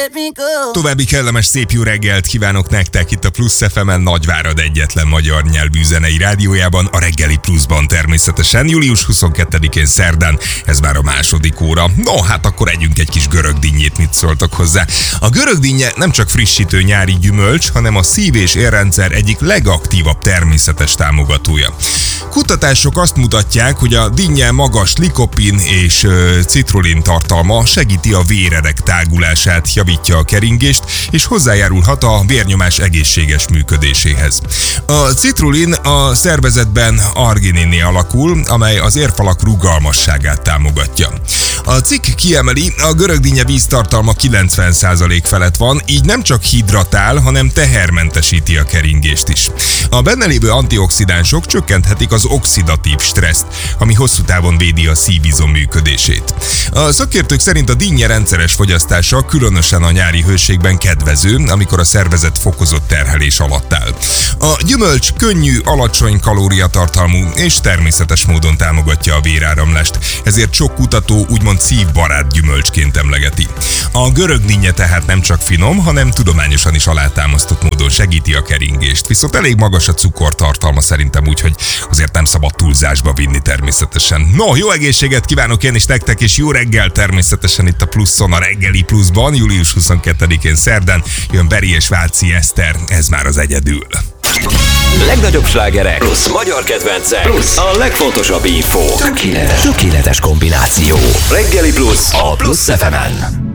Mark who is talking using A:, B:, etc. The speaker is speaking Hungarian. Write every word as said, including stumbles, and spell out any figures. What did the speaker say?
A: let me go.
B: További kellemes szép jó reggelt kívánok nektek itt a Plusz ef emen, Nagyvárad egyetlen magyar nyelvű zenei rádiójában, a Reggeli Pluszban természetesen, július huszonkettedikén szerdán, ez már a második óra. No, hát akkor együnk egy kis görögdinnyét, mit szóltok hozzá. A görögdinnye nem csak frissítő nyári gyümölcs, hanem a szív- és érrendszer egyik legaktívabb természetes támogatója. Kutatások azt mutatják, hogy a dinnye magas likopin és ö, citrulin tartalma segíti a vérerek tágulását, javítja a keringést, és hozzájárulhat a vérnyomás egészséges működéséhez. A citrulin a szervezetben argininné alakul, amely az érfalak rugalmasságát támogatja. A cikk kiemeli, a görögdinnye víztartalma kilencven százalék felett van, így nem csak hidratál, hanem tehermentesíti a keringést is. A benne lévő antioxidánsok csökkenthetik az oxidatív stresszt, ami hosszú távon védi a szívizom működését. A szakértők szerint a dinnye rendszeres fogyasztása különösen a nyári hőségben kedvező, amikor a szervezet fokozott terhelés alatt áll. A gyümölcs könnyű, alacsony kalóriatartalmú és természetes módon támogatja a véráramlást, ezért sok kutató úgymond szívbarát gyümölcsként emlegeti. A görögdinnye tehát nem csak finom, hanem tudományosan is alátámasztott módon segíti a keringést, viszont elég magas a cukortartalma szerintem, úgyhogy azért nem szabad túlzásba vinni természetesen. No, jó egészséget kívánok én is nektek, és jó reggel természetesen itt a Pluszon, a Reggeli Pluszban, július huszonkettedikén szerdán jön Beri és Váci Eszter, ez már az egyedül.
C: Legnagyobb slágerek plusz magyar kedvencek plusz a legfontosabb info. Tökéletes, tökéletes kombináció. Reggeli Plusz a Plusz ef emen.